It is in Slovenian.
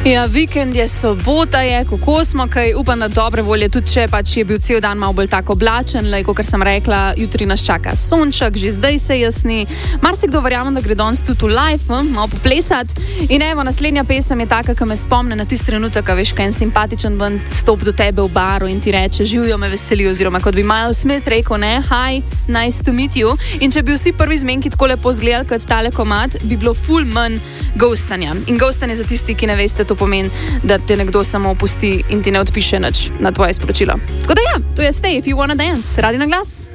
Ja, vikend je, sobota je, kako smo, kaj upam, da dobre volje, tudi če pač je bil cel dan malo bolj tako oblačen, kot sem rekla, jutri nas čaka sonček, že zdaj se jasni. Marsikdo verjamem, da gre danes tudi v live, malo poplesati. In evo, naslednja pesem je taka, ki me spomne na tisti trenutek, veš, kaj en simpatičen ven stop do tebe v baru in ti reče, živijo, me veseli, oziroma kot bi Miles Smith rekel, ne, hi, nice to meet you. In če bi vsi prvi zmenki tako lepo zgledali kot tale komad, bi bilo ful manj ghostanja. In ghostanje za tisti, ki ne veste, to pomeni, da te nekdo samo opusti in ti ne odpiše nič na tvoje sporočilo. Tako da ja, to je Stay If You Wanna Dance, Radi na glas.